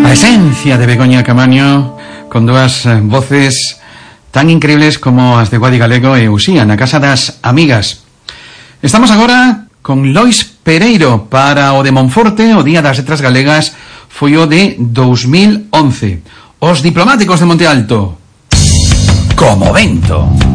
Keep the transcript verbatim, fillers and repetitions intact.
A esencia de Begoña Camaño, con dúas voces tan increíbles como as de Guadi Galego e Uxía, na Casa das Amigas. Estamos agora con Lois Pereiro para o de Monforte. O Día das Letras Galegas foi o de dos mil once. Os diplomáticos de Monte Alto, como vento.